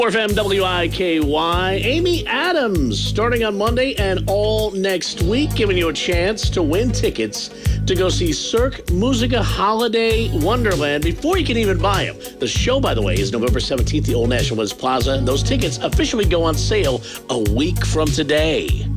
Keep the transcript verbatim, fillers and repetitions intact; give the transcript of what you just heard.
four F M W I K Y. Amy Adams starting on Monday and all next week, giving you a chance to win tickets to go see Cirque Musica Holiday Wonderland before you can even buy them. The show, by the way, is November seventeenth, the Old National Woods Plaza, and those tickets officially go on sale a week from today.